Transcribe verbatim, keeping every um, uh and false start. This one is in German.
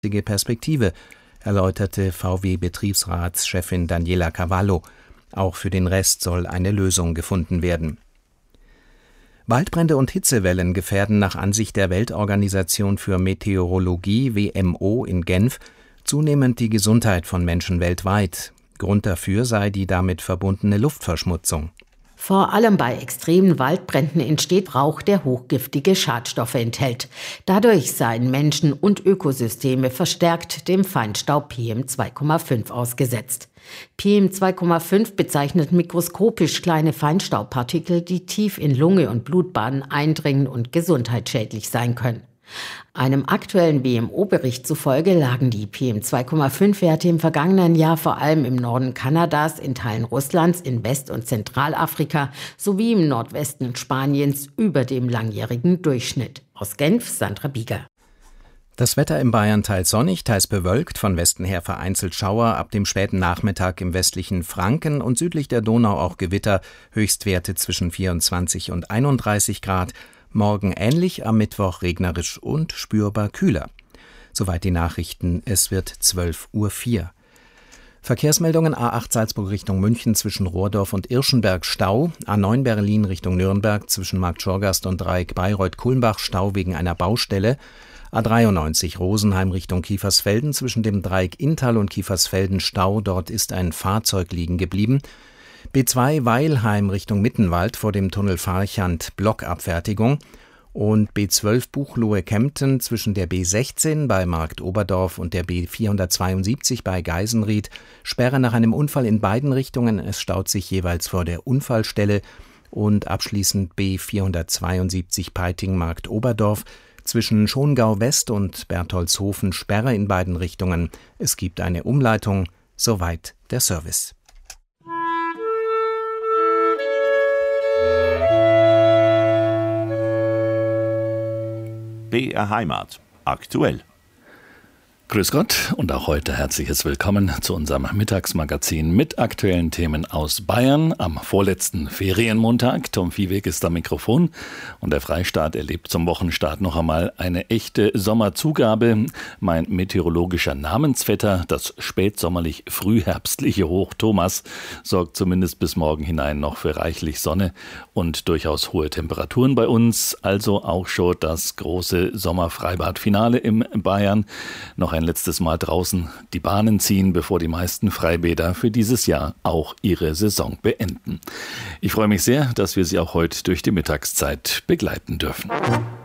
Perspektive, erläuterte V W-Betriebsratschefin Daniela Cavallo. Auch für den Rest soll eine Lösung gefunden werden. Waldbrände und Hitzewellen gefährden nach Ansicht der Weltorganisation für Meteorologie W M O in Genf zunehmend die Gesundheit von Menschen weltweit. Grund dafür sei die damit verbundene Luftverschmutzung. Vor allem bei extremen Waldbränden entsteht Rauch, der hochgiftige Schadstoffe enthält. Dadurch seien Menschen und Ökosysteme verstärkt dem Feinstaub P M zwei Komma fünf ausgesetzt. P M zwei Komma fünf bezeichnet mikroskopisch kleine Feinstaubpartikel, die tief in Lunge und Blutbahnen eindringen und gesundheitsschädlich sein können. Einem aktuellen W M O-Bericht zufolge lagen die P M zwei Komma fünf Werte im vergangenen Jahr vor allem im Norden Kanadas, in Teilen Russlands, in West- und Zentralafrika sowie im Nordwesten Spaniens über dem langjährigen Durchschnitt. Aus Genf, Sandra Bieger. Das Wetter in Bayern teils sonnig, teils bewölkt, von Westen her vereinzelt Schauer, ab dem späten Nachmittag im westlichen Franken und südlich der Donau auch Gewitter, Höchstwerte zwischen vierundzwanzig und einunddreißig Grad. Morgen ähnlich, am Mittwoch regnerisch und spürbar kühler. Soweit die Nachrichten, es wird zwölf Uhr vier. Verkehrsmeldungen: A acht Salzburg Richtung München zwischen Rohrdorf und Irschenberg Stau, A neun Berlin Richtung Nürnberg zwischen Markt Schorgast und Dreieck Bayreuth-Kulmbach Stau wegen einer Baustelle, A dreiundneunzig Rosenheim Richtung Kiefersfelden zwischen dem Dreieck Inntal und Kiefersfelden Stau, dort ist ein Fahrzeug liegen geblieben. B zwei Weilheim Richtung Mittenwald vor dem Tunnel Farchant Blockabfertigung und B zwölf Buchloe-Kempten zwischen der B sechzehn bei Markt Oberdorf und der B vierhundertzweiundsiebzig bei Geisenried Sperre nach einem Unfall in beiden Richtungen. Es staut sich jeweils vor der Unfallstelle. Und abschließend B vierhundertzweiundsiebzig Peiting Markt Oberdorf zwischen Schongau West und Bertholdshofen Sperre in beiden Richtungen. Es gibt eine Umleitung. Soweit der Service. B R Heimat. Aktuell. Grüß Gott und auch heute herzliches Willkommen zu unserem Mittagsmagazin mit aktuellen Themen aus Bayern am vorletzten Ferienmontag. Tom Viehweg ist am Mikrofon und der Freistaat erlebt zum Wochenstart noch einmal eine echte Sommerzugabe. Mein meteorologischer Namensvetter, das spätsommerlich frühherbstliche Hoch Thomas, sorgt zumindest bis morgen hinein noch für reichlich Sonne und durchaus hohe Temperaturen bei uns. Also auch schon das große Sommerfreibadfinale im Bayern. Noch ein letztes Mal draußen die Bahnen ziehen, bevor die meisten Freibäder für dieses Jahr auch ihre Saison beenden. Ich freue mich sehr, dass wir Sie auch heute durch die Mittagszeit begleiten dürfen.